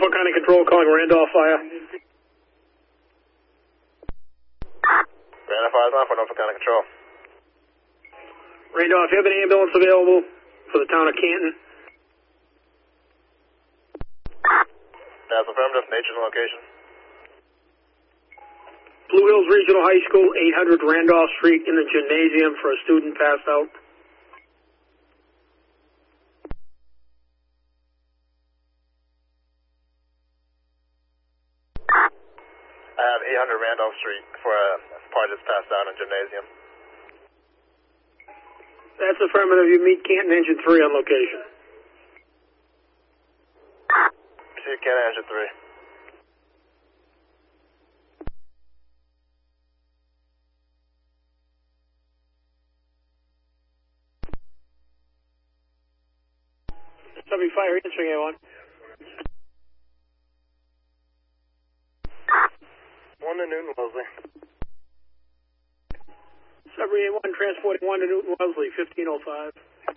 Norfolk County Control calling Randolph Fire. Randolph Fire is on for Norfolk County Control. Randolph, you have an ambulance available for the town of Canton? That's affirmative. Nature and location. Blue Hills Regional High School, 800 Randolph Street, in the gymnasium for a student passed out. I have 800 Randolph Street for a party that's passed out in gymnasium. That's affirmative. You meet Canton Engine 3 on location. See Canton Engine 3. Subby Fire answering A1. 1 to Newton Wellesley. Subby A1 transporting 1 to Newton Wellesley, 1505.